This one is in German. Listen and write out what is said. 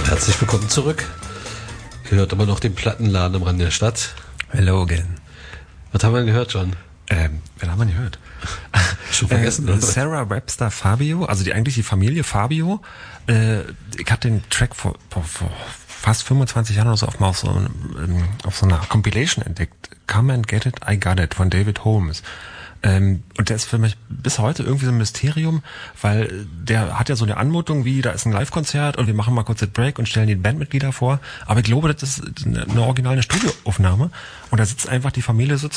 Herzlich willkommen zurück. Ihr hört immer noch den Plattenladen am Rand der Stadt. Hello again. Was haben wir denn gehört, John? Wen haben wir denn gehört? Schon vergessen, oder? Sarah Webster Fabio, also die Familie Fabio. Ich hatte den Track vor fast 25 Jahren oder so auf so einer Compilation entdeckt. Come and Get It, I Got It von David Holmes. Und der ist für mich bis heute irgendwie so ein Mysterium, weil der hat ja so eine Anmutung wie, da ist ein Live-Konzert und wir machen mal kurz den Break und stellen die Bandmitglieder vor. Aber ich glaube, das ist eine originale Studioaufnahme und da sitzt einfach die Familie